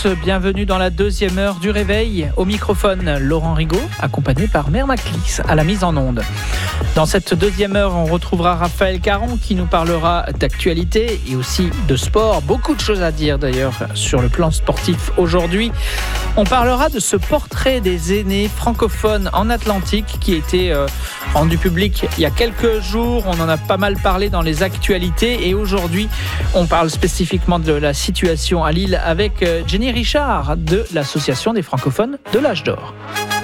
tous, bienvenue dans la deuxième heure du réveil. Au microphone, Laurent Rigaud, accompagné par Mère Maclis à la mise en onde. Dans cette deuxième heure, on retrouvera Raphaël Caron qui nous parlera d'actualité et aussi de sport. Beaucoup de choses à dire d'ailleurs sur le plan sportif aujourd'hui. On parlera de ce portrait des aînés francophones en Atlantique qui a été rendu public il y a quelques jours. On en a pas mal parlé dans les actualités et aujourd'hui, on parle spécifiquement de la situation à Lille avec Jenny Richard de l'Association des francophones de l'Âge d'Or.